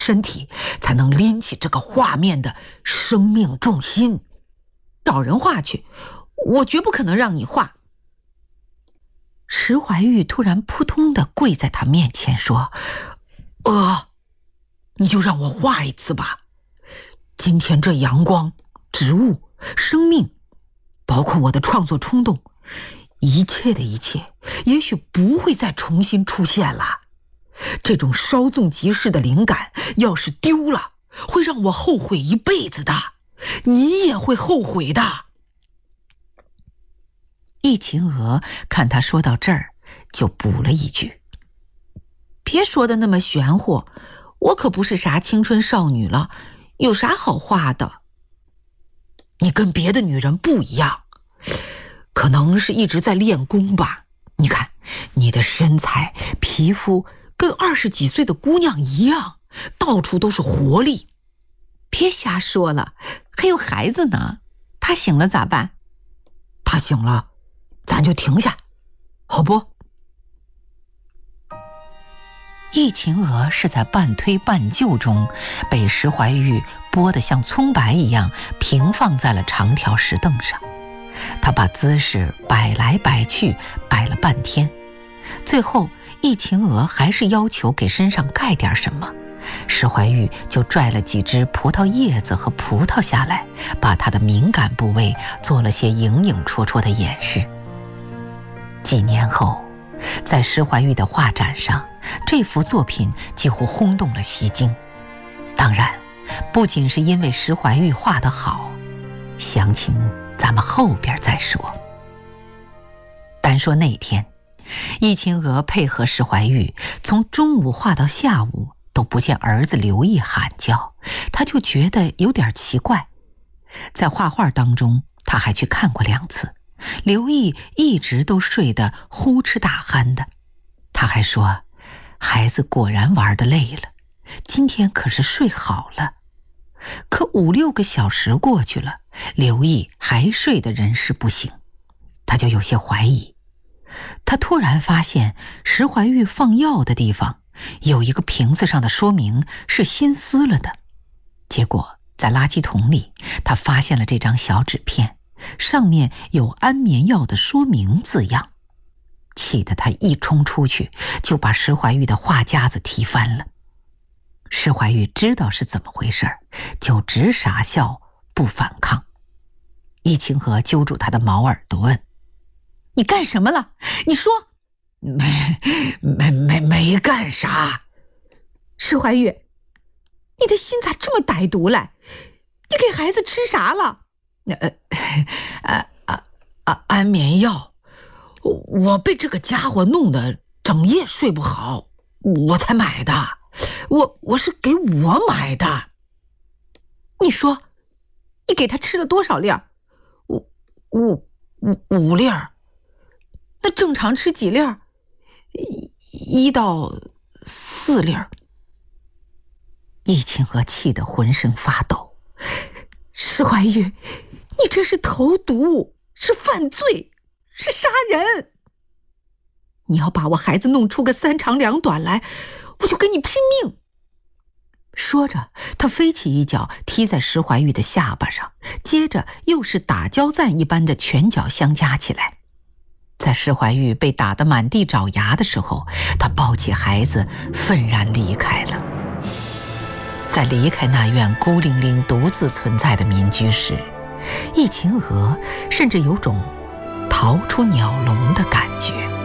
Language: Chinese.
身体才能拎起这个画面的生命重心。找人画去，我绝不可能让你画。石怀玉突然扑通地跪在他面前说：你就让我画一次吧。今天这阳光、植物、生命，包括我的创作冲动，一切的一切，也许不会再重新出现了。这种稍纵即逝的灵感，要是丢了，会让我后悔一辈子的。你也会后悔的。易秦娥看他说到这儿，就补了一句：别说的那么玄乎，我可不是啥青春少女了，有啥好画的？你跟别的女人不一样，可能是一直在练功吧。你看，你的身材、皮肤跟20几岁的姑娘一样，到处都是活力。别瞎说了，还有孩子呢，他醒了咋办？他醒了，咱就停下，好不？易秦娥是在半推半就中，被石怀玉拨得像葱白一样平放在了长条石凳上。他把姿势摆来摆去，摆了半天，最后易秦娥还是要求给身上盖点什么。石怀玉就拽了几只葡萄叶子和葡萄下来，把他的敏感部位做了些影影绰绰的掩饰。几年后，在石怀玉的画展上，这幅作品几乎轰动了西京。当然，不仅是因为石怀玉画得好，详情咱们后边再说。单说那天，易秦娥配合石怀玉，从中午画到下午，都不见儿子刘毅喊叫，他就觉得有点奇怪。在画画当中，他还去看过2次，刘毅一直都睡得呼哧大鼾的。他还说，孩子果然玩得累了，今天可是睡好了。可5、6个小时过去了，刘毅还睡得人事不省，他就有些怀疑。他突然发现石怀玉放药的地方有一个瓶子上的说明是新撕了的。结果在垃圾桶里，他发现了这张小纸片，上面有安眠药的说明字样。气得他一冲出去，就把石怀玉的画夹子踢翻了。石怀玉知道是怎么回事，就只傻笑不反抗。易秦娥揪住他的毛耳朵问：你干什么了？你说。没干啥。石怀玉，你的心咋这么歹毒嘞？你给孩子吃啥了？安眠药，我被这个家伙弄得整夜睡不好，我才买的。我是给我买的。你说，你给他吃了多少粒儿？5粒儿。那正常吃几粒儿？1到4粒儿。易秦娥气得浑身发抖。石怀玉，你这是投毒，是犯罪，是杀人。你要把我孩子弄出个3长2短来，我就跟你拼命。说着，他飞起一脚踢在石怀玉的下巴上，接着又是打交赞一般的拳脚相加起来。在石怀玉被打得满地找牙的时候，他抱起孩子愤然离开了。在离开那院孤零零独自存在的民居时，易秦娥甚至有种逃出鸟笼的感觉。